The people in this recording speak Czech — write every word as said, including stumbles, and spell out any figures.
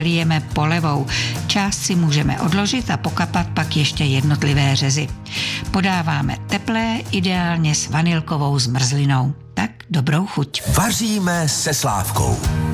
lijeme polevou. Část si můžeme odložit a pokapat pak ještě jednotlivé řezy. Podáváme teplé, ideálně s vanilkovou zmrzlinou. Tak dobrou chuť. Vaříme se Slávkou.